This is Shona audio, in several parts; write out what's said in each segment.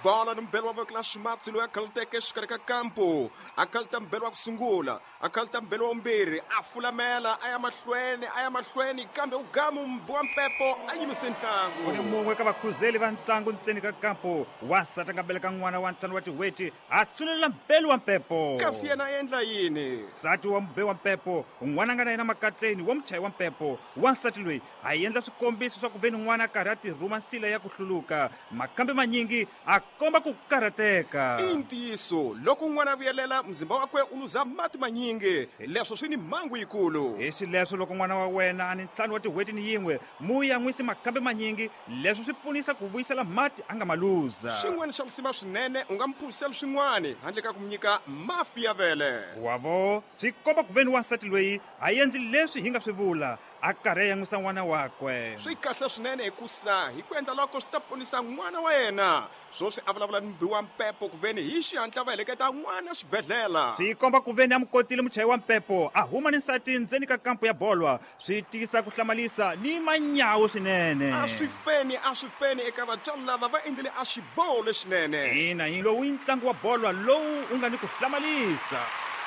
bola ni mbelo wa vekla Schmatsi loyi a khalteke exikarhi ka kampo a khalta mbelo wa ku sungula a khalta mbelo wa vumbirhi a fulamela a ya mahlweni kambe ugamu mbowa mpepo a yimise ntlangu. Ku ni mun'we ka vakhuzeli va ntlangu ntseni ka kampo wansati a nga beleka n'wana wa ntlhanu wa tiweti a tsulela mbelo wa mpepo. Kasi yena a endla yini? Nsati wa mbe wa mpepo n'wana a nga na yena makatleni wa muchayi wa mpepo wansati loyi a endla swikombiso swa ku veni n'wana a karhi a tirhuma nsila ya ku hluluka makambe manyingi a komba ku karhateka. I ntiyiso loko n'wana a vuyelela mzimba wakwe u luza mati manyingi leswo swi ni mhangu yikulu. Hi xileswo loko n'wana wa wena a ni ntlhanu wa tiweti ni yin'we mu ya n'wisi makambe manyingi leswi swi pfunisa ku vuyisela mati a nga ma luza. Xin'wana xa kusima swinene u nga mphurisela swin'wana handle ka ku mu nyika mafi ya vele. Wavo swi komba ku veni wansati loyi a endli leswi hi nga swi vula a karhi a yan'wisa n'wana wakwe. Swi kahle swinene hikusa hi ku endla loko swi ta ponisa n'wana wa yena swoswi a vulavula ni mbi wa mpepo ku veni hi xihatla va heleketa n'wana xibedhlela. Swi komba ku veni a mu kotile muchayi wa mpepo a huma ni nsati ndzeni ka kampo ya bolwa swi tiyisa ku hlamalisa ni manyawu swinene. A swi feni eka vatswari lava va endlile a xiboho lexinene. Ina hi lowu i ntlangu wa bolwa lowu u nga ni ku hlamalisa.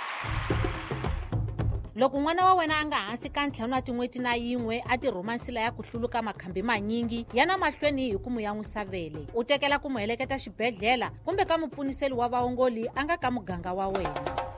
Loko n'wana wa wena a nga hansi ka ntlhanu wa tin'weti na yin'we a tirhuma nsila ya ku hluluka makhambi manyingi yana mahlweni hi ku mu yan'wisa vele u tekela ku mu heleketa xibedhlela kumbe ka mupfuniseli wa vaongoli a nga ka muganga wa wena.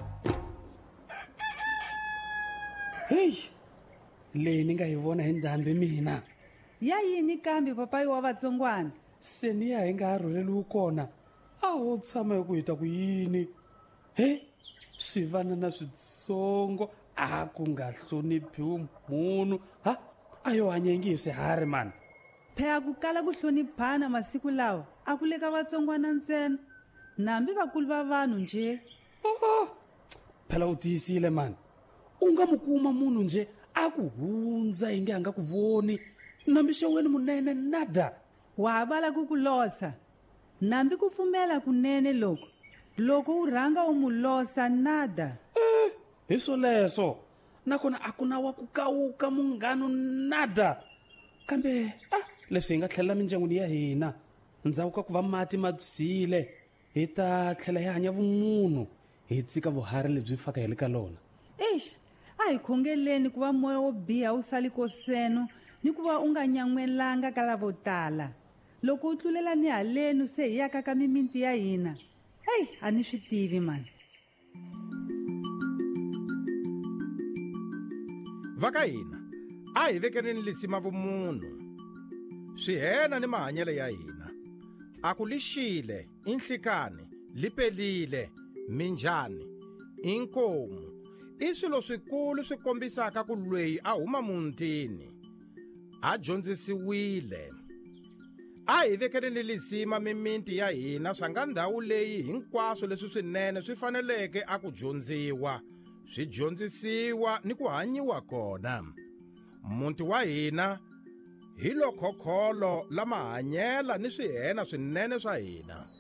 Hey, leyi ni nga yi vona hi ndhambi mina. Ya yini kambe papayi wa vatsongwana? Se ni ya hi nga ha rhurheliwi kona a ho tshama hi ku hita ku yini. He swivana na switsongo a ku nga hloniphiwi munhu a yo hanyengi hi swiharhi mani. Phea ku kala ku hloniphana masiku lawa a ku le ka vatsongwana ntsena nambi vakulu va vanhu nje. Phela u tiyisile mani u nga mu kuma munhu nje a ku hundza hi nge a nga ku voni nambi xeweni munene nada. Wa vala ku ku losa nambi ku pfumela kunene loko u rhanga u mu losa nada. Hi swoleswo nakona a ku na wa ku kawuka munghano nada kambe leswi hi nga tlhelela mindyangwini ya hina ndzhaku ka ku va mati ma bzile hi ta tlhela hi hanya vumunhu hi tsika vuhari lebyi faka hi le ka lona. A hi khongeleni ku va moya wo biha wu sali koseno ni ku va u nga nyan'welanga ka lavo tala loko u tlulela ni haleni se hi yaka ka mimiti ya hina. A ni swi tivi mani. Vaka hina a hi vekeleni lisima vumunhu swi hena ni mahanyelo ya hina a ku lixile inhlikani lipelile minjhani inkomu i swilo swikulu swi kombisaka ku lweyi a huma mutini a dyondzisiwile. A hi vekeleni lisima mimiti ya hina swa nga ndhawu leyi hinkwaswo leswi swinene swi faneleke a ku dyondziwa swi dyondzisiwa ni ku hanyiwa kona. Muti wa hina hi lo khokholo la mahanyela ni swihena swinene swa hina.